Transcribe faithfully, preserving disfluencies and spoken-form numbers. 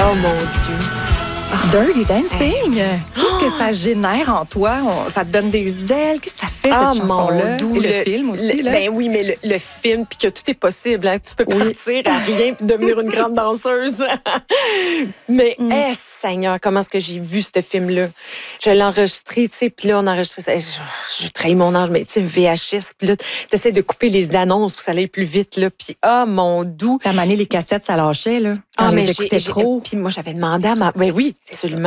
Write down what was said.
Oh mon Dieu. Dirty Dancing. Qu'est-ce que ça génère en toi? On- ça te donne des ailes. Qu'est-ce que ça fait, cette Ah, chanson-là? mon doux, Et le, film aussi, le- là? Ben oui, mais le, le film, puis que tout est possible. Hein, tu peux Oui. partir à rien puis devenir une grande danseuse. mais, Mm. eh, Seigneur, comment est-ce que j'ai vu ce film-là? Je l'ai enregistré, tu sais, puis là, on a enregistré ça. Je, je trahis mon âge, mais tu sais, un V H S, puis là, tu essaies de couper les annonces pour que ça aille plus vite, là. Puis, ah, mon doux. T'as mané les cassettes, ça lâchait, là. Quand Ah, on mais les j'ai- écoutait j'ai- trop. Puis moi, j'avais demandé à ma... Ben oui, absolument.